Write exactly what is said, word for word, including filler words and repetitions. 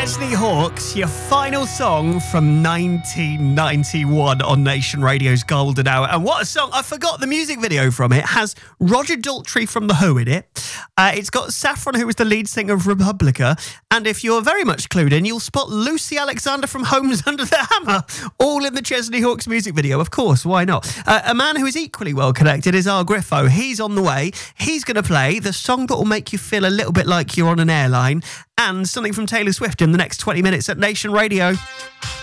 Chesney Hawkes, your final song from nineteen ninety-one on Nation Radio's Golden Hour. And what a song. I forgot the music video from it. It has Roger Daltrey from The Who in it. Uh, it's got Saffron, who was the lead singer of Republica. And if you're very much clued in, you'll spot Lucy Alexander from Homes Under the Hammer, all in the Chesney Hawkes music video. Of course, why not? Uh, a man who is equally well connected is Al Griffo. He's on the way. He's going to play the song that will make you feel a little bit like you're on an airline, and something from Taylor Swift in the next twenty minutes at Nation Radio.